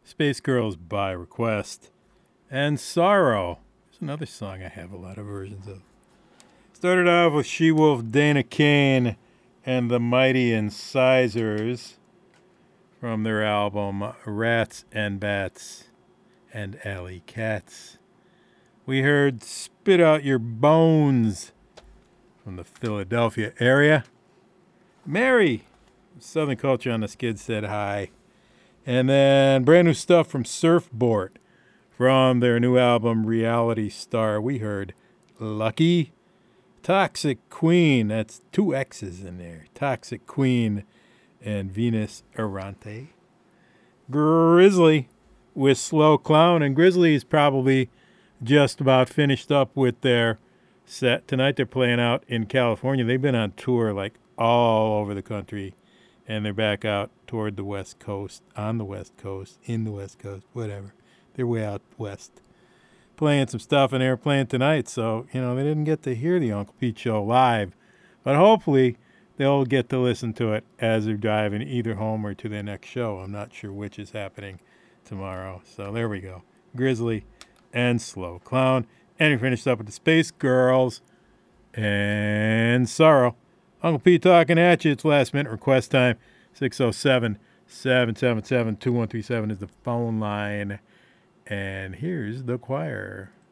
Space Girls by request. And Sorrow. There's another song I have a lot of versions of. Started off with She-Wolf, Dana Kane, and the Mighty Incisors from their album Rats and Bats and Alley Cats. We heard Spit Out Your Bones from the Philadelphia area. Mary, Southern Culture on the Skid, said hi. And then brand new stuff from Surfboard from their new album Reality Star. We heard Lucky, Toxic Queen, that's two X's in there, Toxic Queen and Venus Errante. Grizzly with Slow Clown, and Grizzly is probably just about finished up with their set. Tonight they're playing out in California. They've been on tour like all over the country, and they're back out toward the West Coast, on the West Coast, in the West Coast, whatever. They're way out west. Playing some stuff, and they were playing tonight, so, they didn't get to hear the Uncle Pete Show live. But hopefully they'll get to listen to it as they're driving either home or to their next show. I'm not sure which is happening tomorrow. So there we go. Grizzly and Slow Clown. And we finished up with the Space Girls and Sorrow. Uncle Pete talking at you. It's last minute request time. 607-777-2137 is the phone line. And here's the choir.